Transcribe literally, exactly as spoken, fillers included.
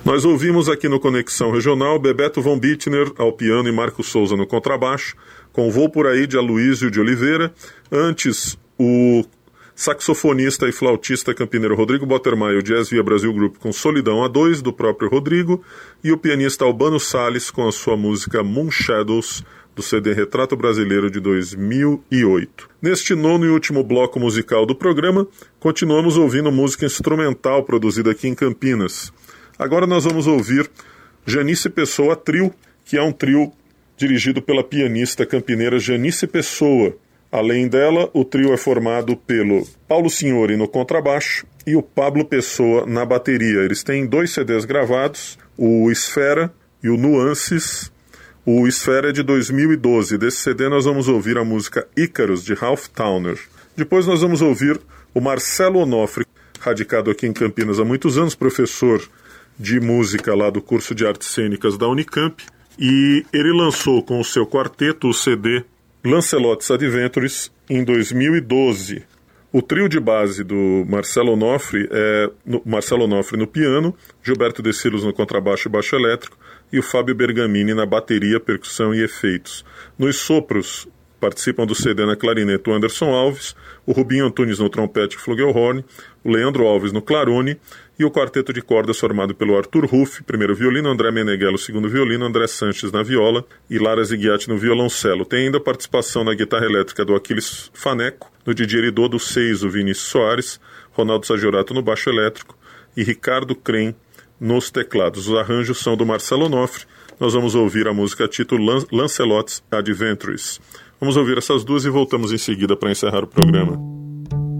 Nós ouvimos aqui no Conexão Regional Bebeto von Bittner ao piano e Marco Souza no contrabaixo, com Vou Por Aí de Aloísio de Oliveira. Antes, o saxofonista e flautista campineiro Rodrigo Bottermai, o Jazz Via Brasil Group com Solidão A dois, do próprio Rodrigo, e o pianista Albano Salles com a sua música Moon Shadows, do C D Retrato Brasileiro de dois mil e oito. Neste nono e último bloco musical do programa, continuamos ouvindo música instrumental produzida aqui em Campinas. Agora nós vamos ouvir Janice Pessoa Trio, que é um trio dirigido pela pianista campineira Janice Pessoa. Além dela, o trio é formado pelo Paulo Signori no contrabaixo e o Pablo Pessoa na bateria. Eles têm dois C Ds gravados, o Esfera e o Nuances. O Esfera é de dois mil e doze. Desse C D nós vamos ouvir a música Ícaros, de Ralph Towner. Depois nós vamos ouvir o Marcelo Onofre, radicado aqui em Campinas há muitos anos, professor de música lá do curso de artes cênicas da Unicamp, e ele lançou com o seu quarteto o C D Lancelot's Adventures em dois mil e doze. O trio de base do Marcelo Onofre é no, Marcelo Onofre no piano, Gilberto De Silos no contrabaixo e baixo elétrico e o Fábio Bergamini na bateria, percussão e efeitos. Nos sopros participam do C D na clarineta o Anderson Alves, o Rubinho Antunes no trompete e flugelhorn, o Leandro Alves no clarone e o quarteto de cordas formado pelo Arthur Ruff, primeiro violino, André Meneghello, segundo violino, André Sanches na viola e Lara Zighiatti no violoncelo. Tem ainda participação na guitarra elétrica do Aquiles Faneco, no Didgeridoo do seis, o Vinícius Soares, Ronaldo Sagiorato no baixo elétrico e Ricardo Crem nos teclados. Os arranjos são do Marcelo Onofre. Nós vamos ouvir a música título Lan- Lancelot's Adventures. Vamos ouvir essas duas e voltamos em seguida para encerrar o programa.